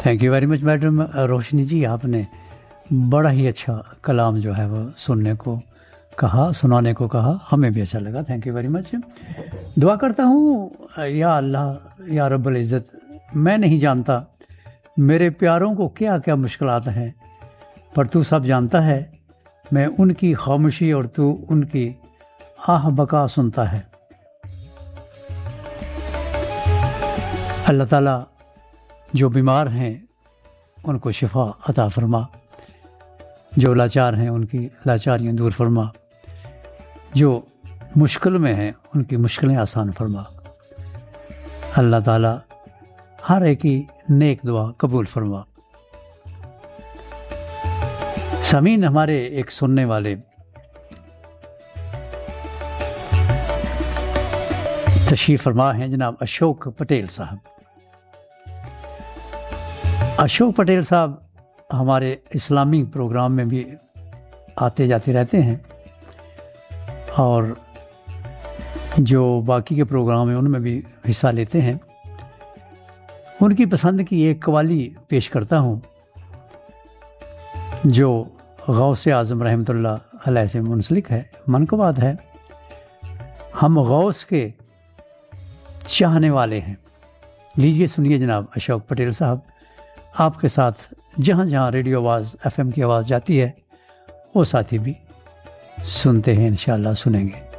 Thank you very much madam روشنی جی، آپ نے بڑا ہی اچھا کلام جو ہے وہ سنانے کو کہا، ہمیں بھی اچھا لگا. Thank you very much. دعا کرتا ہوں یا اللہ یا رب العزت، میں نہیں جانتا میرے پیاروں کو کیا کیا مشکلات ہیں، پر تو سب جانتا ہے. میں ان کی خاموشی اور تو ان کی آہ بکا سنتا ہے. اللہ تعالیٰ جو بیمار ہیں ان کو شفا عطا فرما، جو لاچار ہیں ان کی لاچاریاں دور فرما، جو مشکل میں ہیں ان کی مشکلیں آسان فرما. اللہ تعالیٰ ہر ایک کی نیک دعا قبول فرما. سامعین، ہمارے ایک سننے والے تشریف فرما ہیں جناب اشوک پٹیل صاحب. اشوک پٹیل صاحب ہمارے اسلامی پروگرام میں بھی آتے جاتے رہتے ہیں، اور جو باقی کے پروگرام ہیں ان میں بھی حصہ لیتے ہیں. ان کی پسند کی ایک قوالی پیش کرتا ہوں جو غوث اعظم رحمۃ اللہ علیہ سے منسلک ہے. منقبات ہے: ہم غوث کے چاہنے والے ہیں. لیجیے سنیے جناب اشوک پٹیل صاحب آپ کے ساتھ جہاں جہاں ریڈیو آواز FM کی آواز جاتی ہے وہ ساتھی بھی سنتے ہیں، انشاءاللہ سنیں گے.